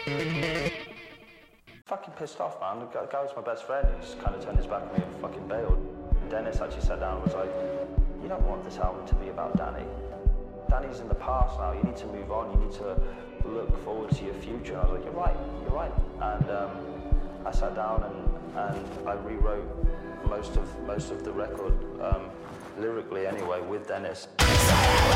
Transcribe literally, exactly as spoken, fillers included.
Fucking pissed off, man. The guy was my best friend. He just kind of turned his back on me and fucking bailed. Dennis actually sat down and was like, you don't want this album to be about Danny. Danny's in the past now. You need to move on. You need to look forward to your future. And I was like, you're right. You're right. And um, I sat down and, and I rewrote most of most of the record, um, lyrically anyway, with Dennis.